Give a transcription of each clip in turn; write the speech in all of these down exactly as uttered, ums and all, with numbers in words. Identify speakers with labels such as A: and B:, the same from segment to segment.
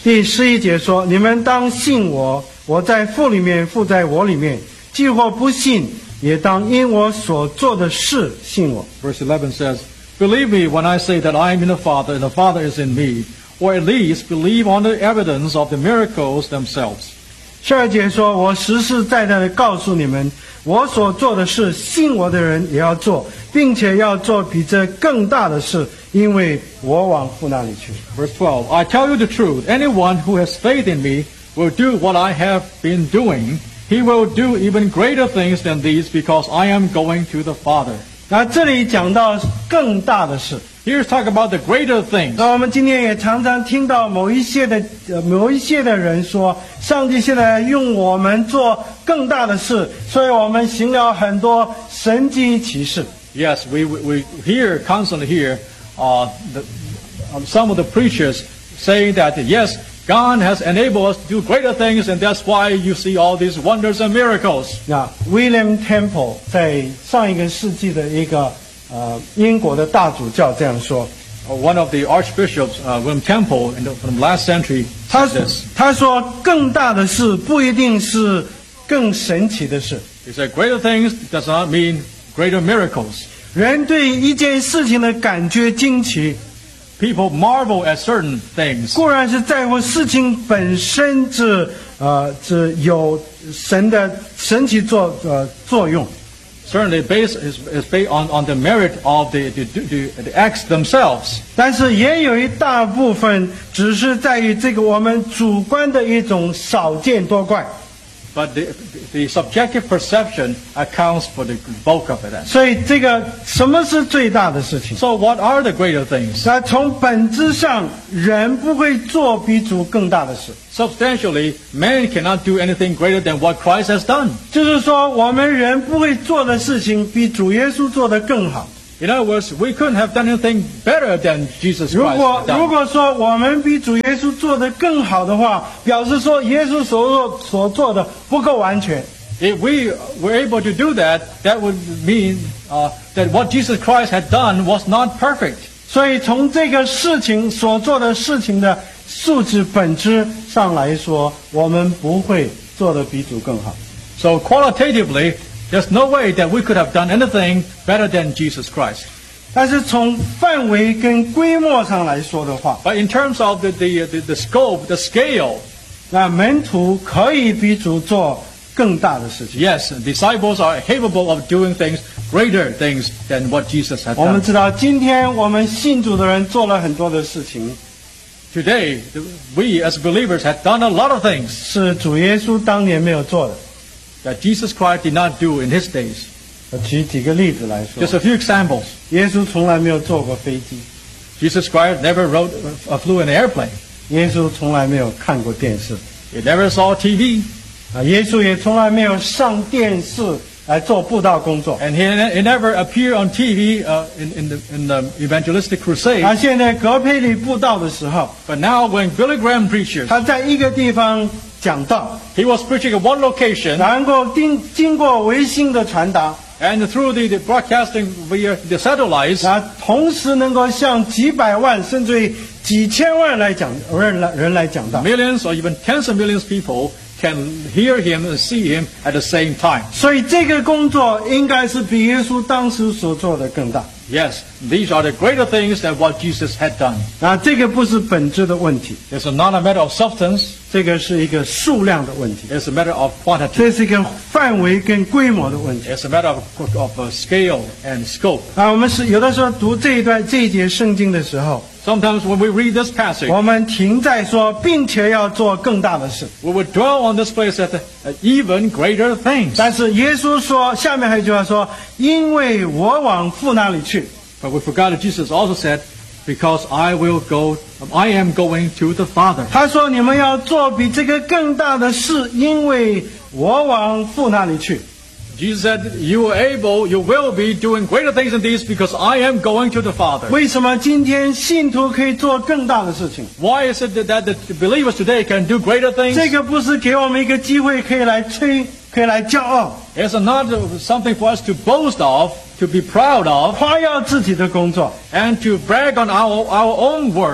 A: 第十一节说：你们当信我，我在父里面，父在我里面。既或不信，也当因我所做的事信我。
B: Verse eleven says, Believe me when I say that I am in the Father and the Father is in me, or at least believe on the evidence of the miracles themselves.
A: 十二节说：我实实在在的告诉你们，我所做的事，信我的人也要做，并且要做比这更大的事，因为我往父那里去。
B: Verse twelve, I tell you the truth, anyone who has faith in me will do what I have been doing. He will do even greater things than these because I am going to the Father.
A: 那这里讲到更大的事。
B: Here's talk about the greater things.
A: 那我们今天也常常听到某一些的呃某一些的人说，上帝现在用我们做更大的事，所以我们行了很多神迹奇事。
B: Yes, we we, we hear constantly hear uh, the, um, some of the preachers saying that yes, God has enabled us to do greater things, and that's why you see all these wonders and miracles.
A: 那 William Temple 在上一个世纪的一个呃英国的大主教这样说。
B: Uh, One of the archbishops, uh, William Temple, in the, from last century,
A: 他
B: said this.
A: 他说，更大的事不一定是更神奇的事。
B: He said, greater things does not mean greater miracles.
A: 人对一件事情的感觉惊奇，
B: People marvel at certain things.
A: 固然是在乎事情本身是呃是有神的神奇作呃作用，
B: Certainly, based is, is based on, on the merit of the, the, the, the acts themselves.
A: 但是也有一大部分只是在于这个我们主观的一种少见多怪。
B: But the, the subjective perception accounts for the bulk of it.
A: 所以这个什么是最大的事情？
B: So what are the greater things?
A: 那从本质上，人不会做比主更大的事。
B: Substantially, man cannot do anything greater than what Christ has done.
A: 就是说，我们人不会做的事情，比主耶稣做得更好。
B: In other words, we couldn't have done anything better than Jesus
A: 如
B: Christ
A: 果
B: has
A: 如
B: done.
A: 果说我们比主耶稣做得更好的话，表示说耶稣所做所做的不够完全。
B: If we were able to do that, that would mean uh, that what Jesus Christ had done was not perfect.
A: 所以从这个事情所做的事情的素质本质上来说，我们不会做得比主更好。
B: So qualitatively, there's no way that we could have done anything better than Jesus Christ.
A: 但是从范围跟规模上来说的话，
B: But in terms of the, the, the, the scope, the scale,
A: 那门徒可以比主做更大的事情。
B: yes, disciples are capable of doing things, greater things than what Jesus had
A: 我们
B: done.
A: 知道，今天我们信主的人做了很多的事情，
B: Today, we as believers have done a lot of things
A: 是主耶稣当年没有做的。
B: that Jesus Christ did not do in his days.
A: 我举几个例子来说，
B: Just a few examples.
A: 耶稣从来没有坐过飞机，
B: Jesus Christ never rode, uh, flew in an airplane.
A: 耶稣从来没有看过电视，
B: He never saw T V.
A: 啊，耶稣也从来没有上电视来做布道工作。
B: And he, he never appeared on T V uh, in, in, the, in the evangelistic crusade.
A: 啊，现在格佩里布道的时候，
B: But now when Billy Graham preaches,
A: 他在一个地方讲道，
B: he was preaching at one location,
A: 然后经经过卫星的传达，
B: and through the, the broadcasting via the satellites,
A: 啊，同时能够向几百万甚至于几千万来讲人来人来讲道。
B: millions or even tens of millions of people can hear him and see him at the same time.
A: 所以这个工作应该是比耶稣当时所做的更大。
B: Yes, these are the greater things than what Jesus had done.
A: 啊，这个不是本质的问题，
B: It's not a matter of substance,
A: 这个是一个数量的问题，
B: it's a matter of quantity.
A: 这是一个范围跟规模的问题。
B: It's a matter of, of uh, scale and scope.
A: 啊，我们是有的时候读这一段这一节圣经的时候，
B: Sometimes when we read this passage,
A: 我们停在说，并且要做更大的事。
B: we would dwell on this place at the, uh, even greater things.
A: 但是耶稣说，下面还有一句话说：“因为我往父那里去。”
B: But we forgot that Jesus also said, because I will go, I am going to the Father.
A: 他说：“你们要做比这个更大的事，因为我往父那里去。”
B: Jesus said, you are able, you will be doing greater things than these because I am going to the Father.
A: 为什么今天信徒可以做更大的事情？
B: Why is it that, that the believers today can do greater things?
A: 这个不是给我们一个机会可以来吹，可以来骄傲，
B: It's not something for us to boast of, to be proud of,
A: 夸耀自己的工作，
B: and to brag on our, our own work.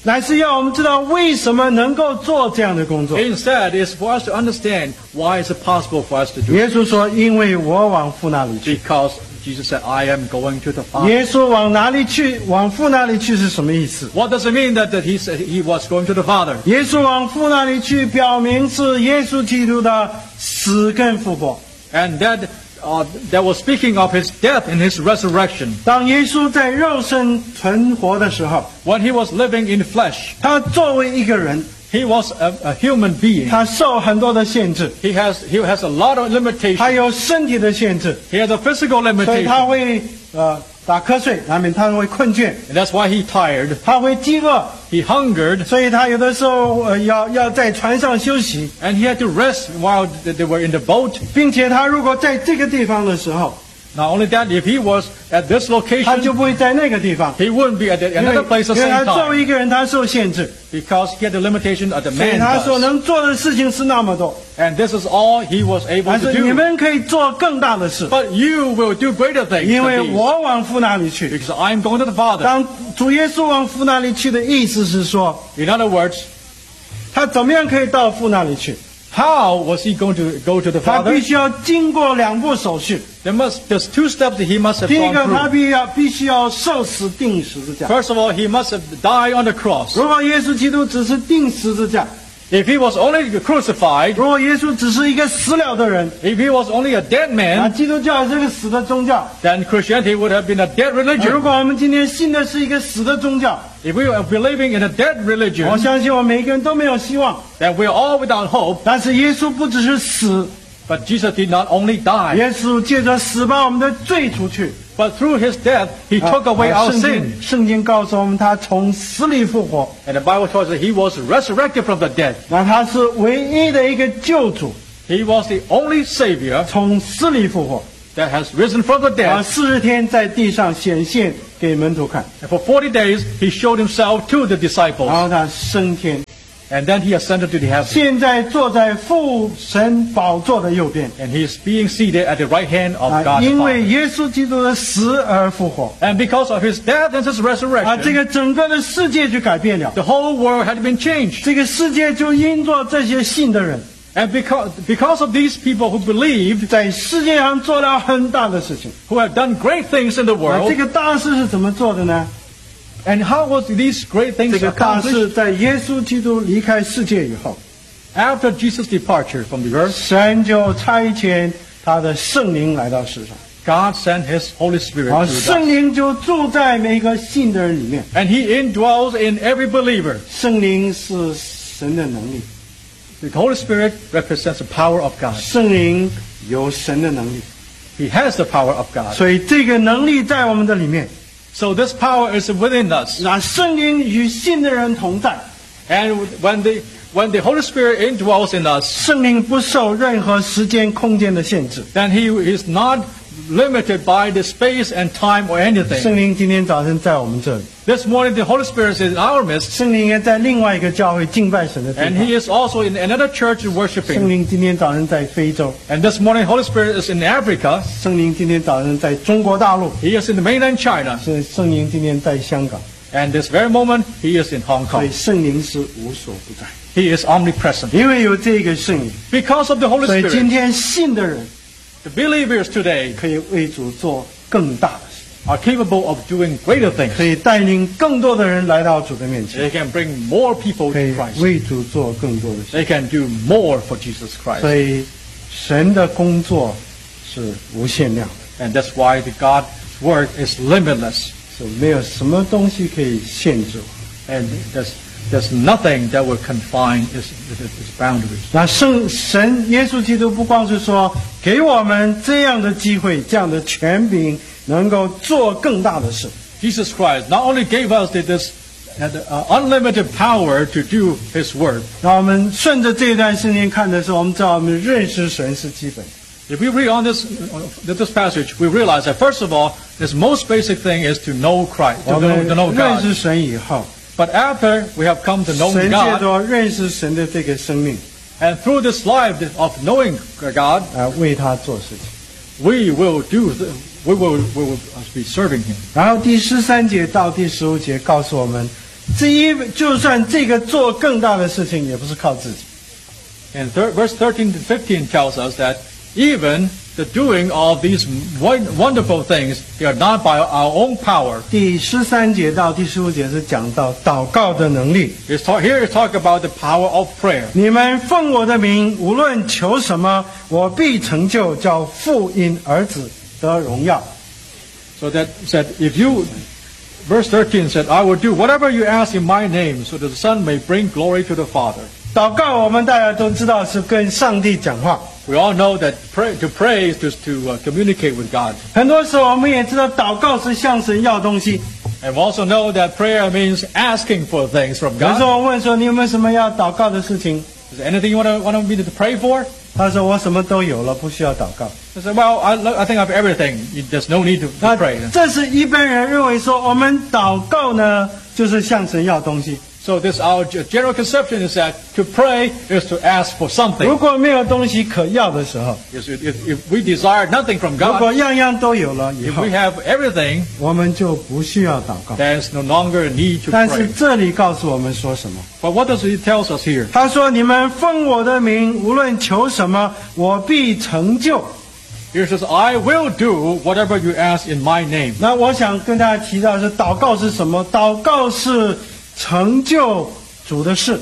A: 乃是要我们知道为什么能够做这样的工作。
B: Instead, it's for us to understand why is it possible for us to do it.
A: 耶稣说：“因为我往父那里去。
B: Because Jesus said, I am going to the Father.
A: 耶稣往哪里去？往父那里去是什么意思？
B: What does it mean that, that he said he was going to the Father?
A: 耶稣往父那里去，表明是耶稣基督的死跟复活。
B: And that, uh, that was speaking of his death and his resurrection.
A: 当耶稣在肉身存活的时候，
B: When he was living in flesh,
A: 他作为一个人，
B: he was a, a human being.
A: 他受很多的限制，
B: He has, he has a lot of
A: 他
B: limitations.
A: 有身体的限制，
B: He has a physical
A: 所以他
B: limitation.
A: 会呃打瞌睡，难免他会困倦，
B: And that's why he tired.
A: 他会饥饿，
B: He hungered.
A: 所以他有的时候呃要要在船上休息，
B: And he had to rest while they were in the boat.
A: 并且他如果在这个地方的时候，
B: Not only that, if he was at this
A: 他就
B: location,
A: 不会在那个地方，
B: he wouldn't be at the-
A: 因为
B: another place at the
A: 因为他
B: same
A: 作为
B: time.
A: 一个人，他受限制，
B: Because he had the limitation of the
A: 所以
B: man
A: 他所
B: does.
A: 能做的事情是那么多，
B: And this is all he was able
A: 但
B: to
A: 是你
B: do.
A: 们可以做更大的事，
B: But you will do greater things
A: 因为
B: than these.
A: 我往父那里去。
B: Because I'm going to the Father.
A: 当主耶稣往父那里去的意思是说，
B: In other words,
A: 他怎么样可以到父那里去？
B: how was he going to go to the
A: 他
B: Father?
A: 必须要经过两步手续。
B: There must, there's two steps that he must have
A: 第一
B: gone
A: 个，他
B: through.
A: 必要必须要受死钉十字架。
B: First of all, he must have died on the cross.
A: 如果耶稣基督只是钉十字架，
B: If he was only crucified,
A: 如果耶稣只是一个死了的人，
B: if he was only a dead
A: 那
B: man,
A: 基督教是个死的宗教。
B: then Christianity would have been a dead
A: 如
B: religion.
A: 果我们今天信的是一个死的宗教，
B: If we are believing in a dead
A: 我
B: religion,
A: 相信我们每一个人都没有希望。
B: then we are all without hope.
A: 但是耶稣不只是死，
B: But Jesus did not only die,
A: 耶稣借着死把我们的罪除去。
B: but through his death, he took away
A: 啊
B: our
A: 圣
B: sin.
A: 经圣经告诉我们，他从死里复活，
B: And the Bible tells us he was resurrected from the dead.
A: 那他是唯一的一个救主，
B: He was the only Savior
A: 从死里复活。
B: that has risen from the
A: 啊，
B: dead.
A: 四十天在地上显现给门徒看，
B: And for forty days, he showed himself to the
A: 然
B: disciples.
A: 后他升天，
B: And then he ascended to the heavens.
A: 现在坐在父神宝座的右边。
B: And he is being seated at the right hand of
A: 啊，
B: God the
A: 因为
B: Father.
A: 耶稣基督的死而复活，
B: And because of his death and his
A: 啊，这
B: resurrection,
A: 个整个的世界就改变了，
B: the whole world had been changed.
A: 这个世界就因着这些信的人，
B: And because, because of these people who believed,
A: 在世界上做了很大的事情。
B: who have done great things in the
A: 啊，
B: world,
A: 这个大事是怎么做的呢？
B: and how was these great
A: 这
B: things
A: 个大
B: accomplished?
A: 事在耶稣基督离开世界以后，
B: After Jesus' departure from the earth,
A: 神就差遣他的圣灵来到世上，
B: God sent his Holy Spirit
A: 啊，
B: to
A: 圣
B: us.
A: 灵就住在每个信的人里面。
B: And he indwells in every believer.
A: 圣灵是神的能力，
B: The Holy Spirit represents the power of God.
A: 圣灵有神的能力，
B: He has the power of God.
A: 所以这个能力在我们的里面。
B: So this power is within us.
A: 那圣灵与信的人同在，
B: And when the, when the Holy Spirit indwells in us,
A: 圣灵不受任何时间、空间的限制。
B: then he is not limited by the space and time or anything.
A: 圣灵今天早晨在我们这里，
B: This morning the Holy Spirit is in our midst,
A: 圣灵也在另外一个教会敬拜神的地
B: and
A: 方。
B: he is also in another church
A: 圣
B: worshiping.
A: 灵今天早晨在非洲，
B: And this morning Holy Spirit is in Africa.
A: 圣灵今天早晨在中国大陆，
B: He is in the mainland China.
A: 是圣灵今天在香港，
B: And this very moment he is in Hong
A: 所以
B: Kong.
A: 圣灵是无所不在。
B: He is omnipresent.
A: 因为有这个圣灵，
B: Because of the Holy
A: 所以今
B: Spirit,
A: 天信的人
B: the believers today
A: 可以为主做更大的事，
B: are capable of doing greater things.
A: 可以带领更多的人来到主的面前，
B: They can bring more people
A: 可
B: to
A: 以
B: Christ.
A: 为主做更多的事。
B: They can do more for Jesus Christ.
A: 所以神的工作是无限量的，
B: And that's why the God's work is limitless.
A: 是没有什么东西可以限制我。
B: And there's, there's nothing that will confine its, its boundaries.
A: 那圣神耶稣基督不光是说给我们这样的机会、这样的权柄，能够做更大的事，
B: Jesus Christ not only gave us this uh, uh, unlimited power to do His work.
A: 那我们顺着这段圣经看的时候，我们知道我们认识神是基本。
B: If we read on this, uh, this passage, we realize that first of all, this most basic thing is to know Christ,
A: 我
B: to
A: 们
B: know, to know
A: 认
B: God.
A: 识神以后，
B: But after we have come to know
A: 神借
B: God,
A: 着认识神的这个生命
B: and through this life of knowing God,
A: 啊，为他做事情。
B: we will do, the, we will, we will be serving Him.
A: 然后第十三节到第十五节告诉我们， 这一就算这个做更大的事情，也不是靠自己。
B: And thir- verse thirteen to fifteen tells us that even the doing of these won- wonderful things, they are not by our own power.
A: 第十三节到第十五节是讲到祷告的能力。
B: It's talk, here it's talk about the power of prayer.
A: 你们奉我的名，无论求什么，我必成就，叫父因儿子得荣耀。
B: So that said, if you, verse thirteen said, I will do whatever you ask in my name, so that the Son may bring glory to the Father.
A: 祷告，我们大家都知道是跟上帝讲话。
B: We all know that pray, to pray is to, to uh, communicate with God.
A: 很多时候，我们也知道祷告是向神要东西。
B: And we also know that prayer means asking for things from
A: 有时
B: God.
A: 候我问说：“你有没有什么要祷告的事情
B: Is there anything you want, to, want me to pray for?？”
A: 他说：“我什么都有了，不需要祷告。
B: I said, well, I, I think I have everything. There's no need to, ”to
A: 那
B: pray.
A: 这是一般人认为说，我们祷告呢，就是向神要东西。
B: So this our general conception is that to pray is to ask for
A: 如
B: something.
A: 果没有东西可要的时候，
B: If, if, if we desire nothing from
A: 如
B: God,
A: 果样样都有了以
B: if
A: 后
B: we，have everything,
A: 我们就不需要祷告。
B: there's no longer a need to
A: 但是
B: pray.
A: 这里告诉我们说什么？
B: But what does it tells us here?
A: 他说：“你们奉我的名，无论求什么，我必成就。”
B: Here it says, I will do whatever you ask in my name.
A: 那我想跟大家提到的是，祷告是什么？祷告是成就主的事。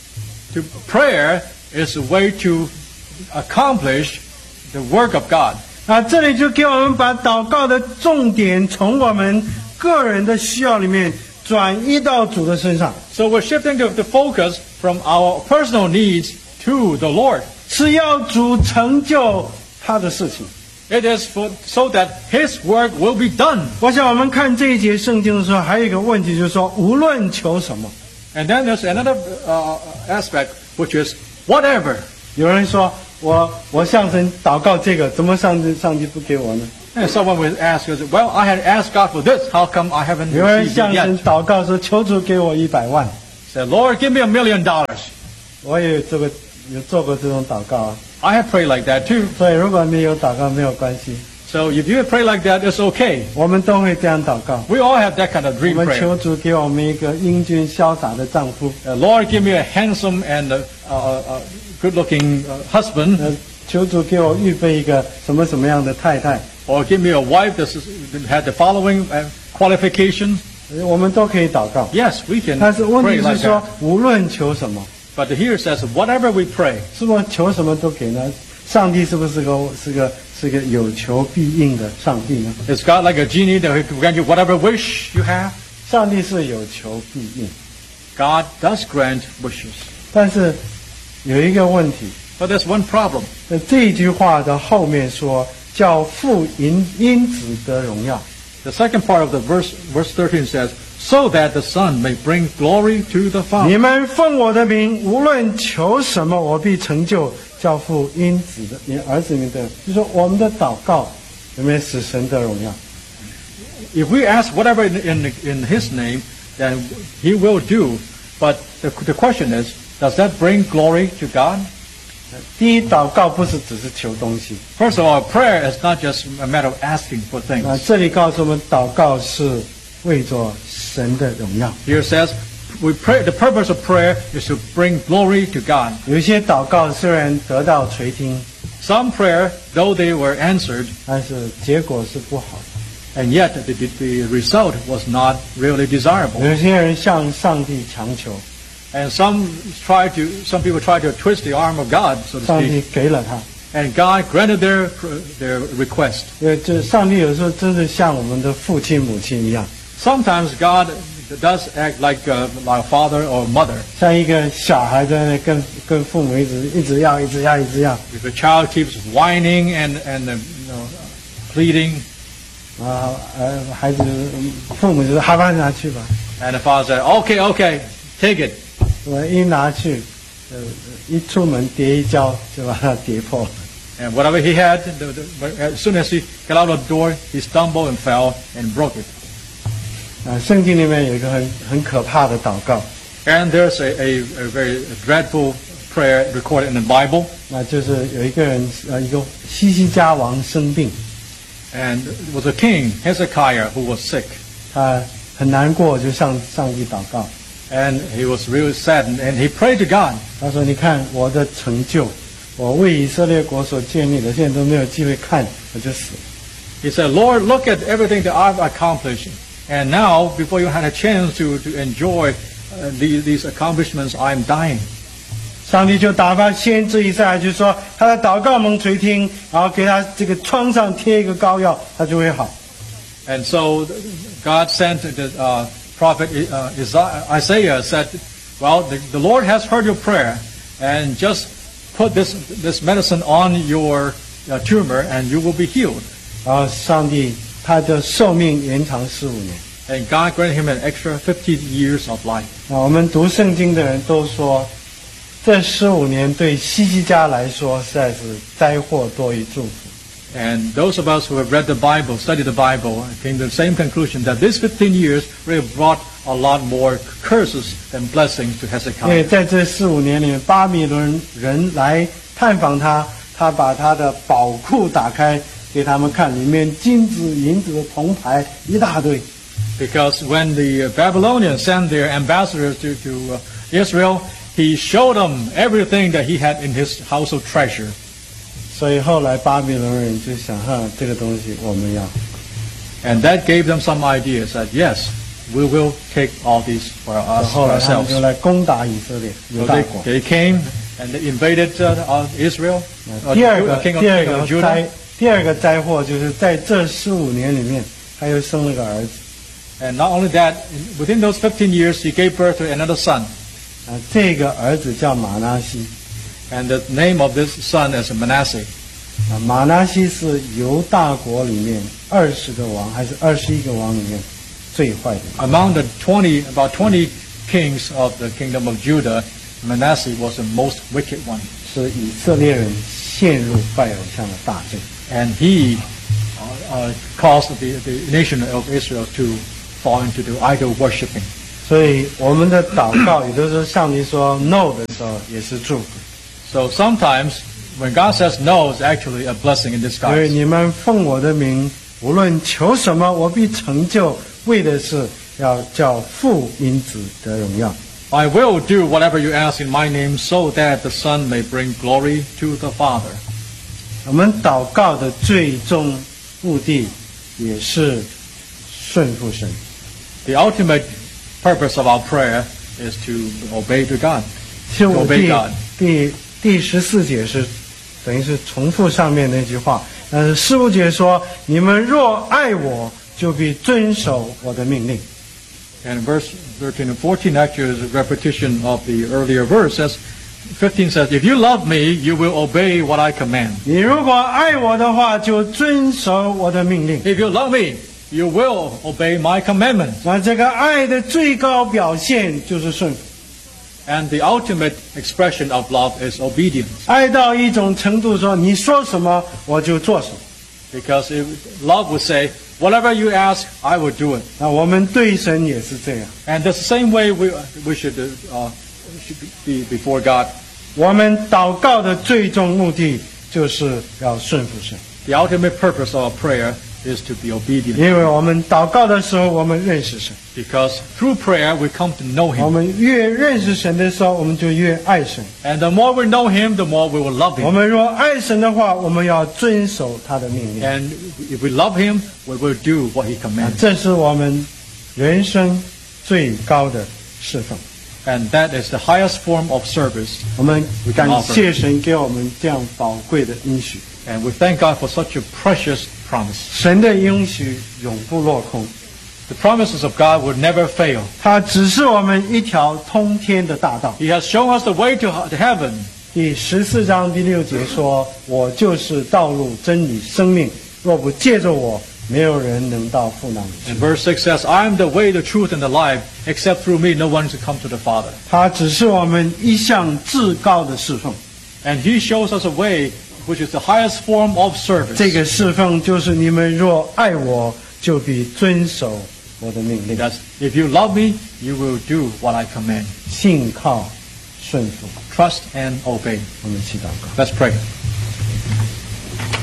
B: To prayer is a way to accomplish the work of God.
A: 那这里就给我们把祷告的重点从我们个人的需要里面转移到主的身上，
B: So we're shifting the, the focus from our personal needs to the Lord.
A: 是要主成就他的事情。
B: It is for, so that His work will be done.
A: 我想我们看这一节圣经的时候，还有一个问题就是说，无论求什么，
B: And then there's another uh, aspect, which is whatever.
A: 有人说我我向神祷告这个，怎么上帝上帝不给我呢？
B: And someone will ask us, well, I had asked God for this. How come I haven't
A: 有人
B: received
A: 向
B: it
A: 神
B: yet?
A: 祷告说，求主给我一百万。
B: Say, Lord, give me a million dollars.
A: 我也有这个有做过这种祷告啊。
B: I have prayed like that too.
A: 所以如果没有祷告没有关系，
B: So if you pray like that, it's okay.
A: 我们都会这样祷告。
B: We all have that kind of
A: 我
B: dream
A: 们
B: prayer.
A: 求主给我们一个英俊潇洒的丈夫，
B: Uh, Lord, give me a handsome and uh, uh, uh, good-looking uh, husband,
A: 呃，求主给我预备一个什么什么样的太太，
B: or give me a wife that had the following uh, qualifications.
A: 呃我们都可以祷告。
B: Yes, we can
A: 但是问
B: pray
A: 题是
B: like
A: 说
B: that.，
A: 无论求什么，
B: But here it says, whatever we pray,
A: 是不是求什么都给呢？上帝是不是个是个是个有求必应的上帝呢？
B: is God like a genie that will grant you whatever wish you have?
A: 上帝是有求必应，
B: God does grant wishes.
A: 但是有一个问题，
B: But there's one problem.
A: 呃这一句话的后面说，叫父因因子得荣耀。
B: The second part of the verse, verse thirteen says, so that the Son may bring glory to the
A: 你
B: Father.
A: 们奉我的名，无论求什么，我必成就，叫父因子的因儿子名的。就说我们的祷告有没有使神得荣耀？
B: If we ask whatever in, in, in His name, then He will do. But the, the question is, does that bring glory to God?
A: 第一，祷告不是只是求东西。
B: First of all, prayer is not just a matter of asking for
A: 那
B: things.
A: 这里告诉我们，祷告是为着神的荣耀。
B: Here it says, we pray, the purpose of prayer is to bring glory to God.
A: 有一些祷告虽然得到垂听，
B: Some prayer, though they were answered,
A: 但是结果是不好
B: and yet the, the, the result was not really
A: 的。
B: desirable.
A: 有些人向上帝强求，
B: And some try to, some people try to twist the arm of God, so to
A: 上帝
B: speak,
A: 给了他。
B: and God granted their their request.
A: 因为这上帝有时候真是像我们的父亲母亲一样，
B: Sometimes God does act like uh, my father or mother.
A: 像一个小孩在那跟跟父母一直一直要一直要一直要
B: If a child keeps whining and and uh, you know, pleading,
A: 啊呃孩子父母就说好吧拿去吧，
B: and the father said, "Okay, okay, take it."
A: 我一拿去，呃一出门跌一跤就把它跌破了。
B: And whatever he had, the, the, as soon as he got out of the door, he stumbled and fell and broke it.
A: 啊，圣经里面有一个很很可怕的祷告，
B: And there's a, a, a very dreadful prayer recorded in the Bible.
A: 那就是有一个人呃一个西西家王生病，
B: And it was a king, Hezekiah, who was sick.
A: 他很难过，就向上帝祷告。
B: And he was really saddened, and he prayed to God.
A: 他说：“你看我的成就，我为以色列国所建立的，现在都没有机会看，我就死了。”
B: He said, Lord, look at everything that I've accomplished. And now, before you had a chance to, to enjoy uh, these, these accomplishments, I'm dying.
A: 上帝就打发先知以赛亚，就说他的祷告蒙垂听，然后给他这个疮上贴一个膏药，他就会好。
B: And so God sent the uh, prophet uh, Isaiah said, well, the, the Lord has heard your prayer, and just put this, this medicine on your uh, tumor, and you will be healed.
A: 然后上帝他的寿命延长十五年。
B: And God granted him an extra fifty years of life.
A: 那我们读圣经的人都说，这十五年对希西家来说实在是灾祸多于祝福。
B: And those of us who have read the Bible, studied the Bible, came to the same conclusion that this fifteen years really brought a lot more curses than blessings to
A: 因为
B: Hezekiah.
A: 在这十五年里面，巴比伦人来探访他，他把他的宝库打开给他们看，里面金子、银子、铜牌一大堆。
B: Because when the Babylonians sent their ambassadors to, to uh, Israel, he showed them everything that he had in his household treasure.
A: 所以后来巴比伦人就想，哈，这个东西我们要。
B: And that gave them some ideas that, yes, we will take all these for us
A: 后
B: for
A: 来他们
B: ourselves.
A: 就来攻打以色列
B: So
A: 犹大
B: they,
A: 国。
B: they came and they invaded uh, uh, Israel. Uh,
A: 第二个
B: the king of,
A: 第二
B: king
A: 个
B: of Judah.
A: 灾第二个灾祸就是在这十五年里面，他又生了个儿子。
B: And not only that, within those fifteen years, he gave birth to another son.
A: 啊，这个儿子叫马拿西。
B: And the name of this son is Manasseh.
A: 啊，马拿西是犹大国里面二十个王还是二十一个王里面最坏的。
B: Among the twenty, about twenty kings of the kingdom of Judah, Manasseh was the most wicked one.
A: 是以色列人陷入拜偶像的大罪。
B: And he uh, uh, caused the, the nation of Israel to fall into the idol worshipping.
A: 所以我们的祷告，有的时候上帝说 no 的时候，也是祝福。
B: So sometimes when God says no, it's actually a blessing in
A: 因为
B: disguise.
A: 你们奉我的名，无论求什么，我必成就，为的是要叫父因子得荣耀。
B: I will do whatever you ask in my name so that the Son may bring glory to the Father.
A: 我们祷告的最终目的，也是顺服神。
B: The ultimate purpose of our prayer is to obey to God.
A: 十五
B: obey
A: 第
B: God.
A: 第第十四节是等于是重复上面那句话，但是十五节说：“你们若爱我，就必遵守我的命令。”
B: And verse thirteen and fourteen actually is a repetition of the earlier verse. Says, fifteen says, if you love me, you will obey what I command.
A: 你如果爱我的话，就遵守我的命令。
B: If you love me, you will obey my commandments.
A: 那这个爱的最高表现就是顺服，
B: And the ultimate expression of love is obedience.
A: 爱到一种程度说，你说什么我就做什么。
B: Because if love would say, whatever you ask, I will do it.
A: 那我们对神也是这样，
B: And that's the same way we, we should, uh, should be before God.
A: 我们祷告的最终目的就是要顺服神。
B: The ultimate purpose of our prayer is to be obedient.
A: 因为我们祷告的时候，我们认识神。
B: Because through prayer we come to know
A: 我
B: Him.
A: 们越认识神的时候，我们就越爱神。
B: And the more we know Him, the more we will love
A: 我
B: Him.
A: 们若爱神的话，我们要遵守他的命令。
B: And if we love Him, we will do what He
A: 啊
B: commands.
A: 这是我们人生最高的侍奉。
B: And that is the highest form of service.
A: 我们感谢神给我们这样宝贵的应许。
B: And we thank God for such a precious promise.
A: 神的应许永不落空，
B: The promises of God will never fail.
A: 它只是我们一条通天的大道。
B: He has shown us the way to to heaven.
A: 第十四章第六节说：“我就是道路、真理、生命，若不借着我，没有人能到父那里去。”
B: And verse six says, I am the way, the truth, and the life. Except through me, no one can come to the Father.
A: 它只是我们一项至高的侍奉。
B: And He shows us a way which is the highest form of service.
A: 这个侍奉就是你们若爱我，就必遵守我的命令，
B: That's, if you love me, you will do what I command.
A: 信靠顺服。
B: Trust and obey.
A: 我们祈祷告。
B: Let's pray.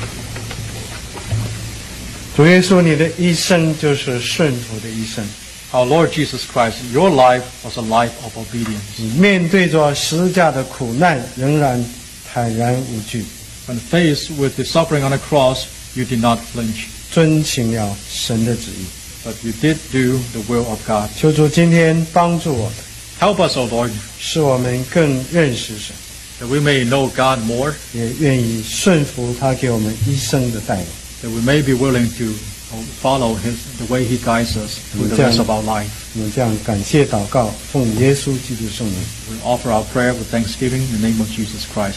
A: 主耶稣，你的一生就是顺服的一生。
B: Our Lord Jesus Christ, your life was a life of obedience.
A: 你面对着十字架的苦难，仍然坦然无惧，
B: When faced with the suffering on the cross, you did not flinch,
A: 遵行了神的旨意。
B: but you did do the will of God.
A: 求主今天帮助我们，
B: Help us, O Lord,
A: 使我们更认识神，
B: that we may know God more,
A: 也愿意顺服他给我们一生的带领。
B: that we may be willing to follow His, the way He guides us through the rest of our life.
A: 我们这样感谢祷告，奉耶稣基督圣名。
B: We offer our prayer with thanksgiving in the name of Jesus Christ.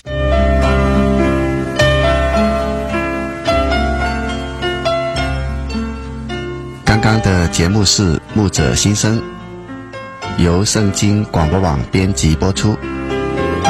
C: 刚刚的节目是牧者心声，由圣经广播网编辑播出。